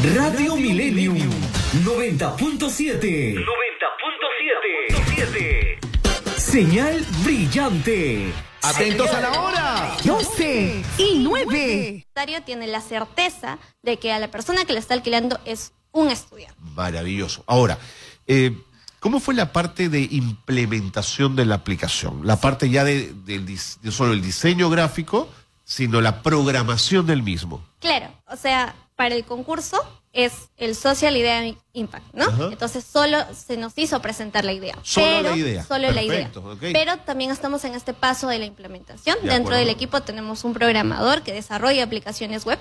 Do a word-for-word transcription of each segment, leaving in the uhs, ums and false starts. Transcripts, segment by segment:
Radio Millennium noventa punto siete. noventa punto siete. Señal brillante. ¡Atentos a la hora! doce y nueve. El tiene la certeza de que a la persona que le está alquilando es un estudiante. Maravilloso. Ahora, eh, ¿cómo fue la parte de implementación de la aplicación? La parte ya de, de, de, de solo el diseño gráfico, sino la programación del mismo. Claro, o sea, para el concurso es el Social Idea Impact, ¿no? Ajá. Entonces solo se nos hizo presentar la idea. Solo pero, la idea. Solo Perfecto, la idea. okay. Pero también estamos en este paso de la implementación. De Dentro acuerdo. del equipo tenemos un programador que desarrolla aplicaciones web.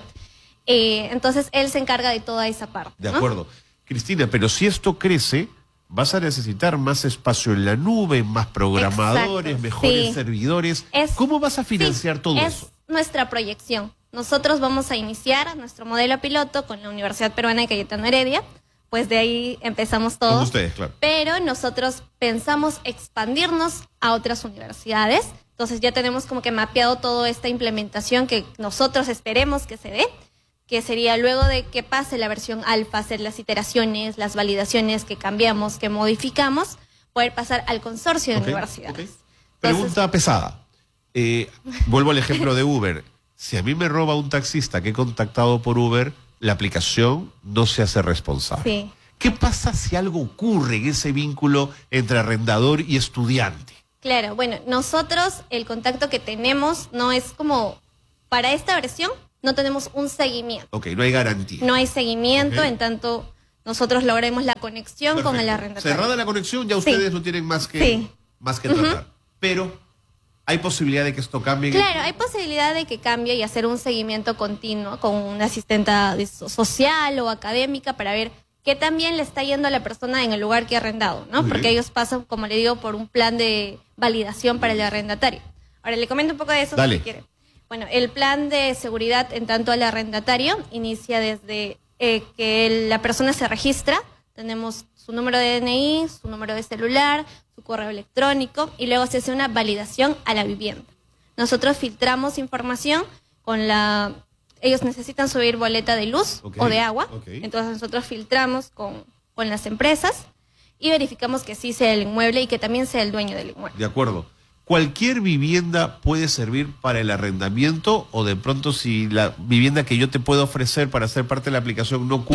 Eh, entonces él se encarga de toda esa parte. De ¿no? acuerdo. Cristina, pero si esto crece, vas a necesitar más espacio en la nube, más programadores, Exacto, mejores sí. servidores. Es- ¿Cómo vas a financiar Sí, todo es eso? nuestra proyección. Nosotros vamos a iniciar nuestro modelo piloto con la Universidad Peruana de Cayetano Heredia, pues de ahí empezamos todo. Con ustedes, claro. Pero nosotros pensamos expandirnos a otras universidades. Entonces ya tenemos como que mapeado toda esta implementación que nosotros esperemos que se dé, que sería luego de que pase la versión alfa, hacer las iteraciones, las validaciones que cambiamos, que modificamos, poder pasar al consorcio de Ok, universidades. ok. Pregunta pesada. Eh, vuelvo al ejemplo de Uber. Si a mí me roba un taxista que he contactado por Uber, la aplicación no se hace responsable. Sí. ¿Qué pasa si algo ocurre en ese vínculo entre arrendador y estudiante? Claro, bueno, nosotros el contacto que tenemos no es como, para esta versión, no tenemos un seguimiento. Ok, no hay garantía. No hay seguimiento, Ok. en tanto nosotros logremos la conexión con el Perfecto. arrendatario. Cerrada la conexión, ya Sí. ustedes no tienen más que, Sí. más que tratar. Pero hay posibilidad de que esto cambie. Claro, hay posibilidad de que cambie y hacer un seguimiento continuo con una asistenta de so- social o académica para ver qué también le está yendo a la persona en el lugar que ha arrendado, ¿no? Muy Porque bien. ellos pasan, como le digo, por un plan de validación para el arrendatario. Ahora le comento un poco de eso Dale. si quiere. Bueno, el plan de seguridad en tanto al arrendatario inicia desde eh, que el- la persona se registra, tenemos su número de D N I, su número de celular, su correo electrónico y luego se hace una validación a la vivienda. Nosotros filtramos información con la... Ellos necesitan subir boleta de luz Ok, o de agua, ok. entonces nosotros filtramos con, con las empresas y verificamos que sí sea el inmueble y que también sea el dueño del inmueble. De acuerdo. ¿Cualquier vivienda puede servir para el arrendamiento o de pronto si la vivienda que yo te puedo ofrecer para ser parte de la aplicación no cumple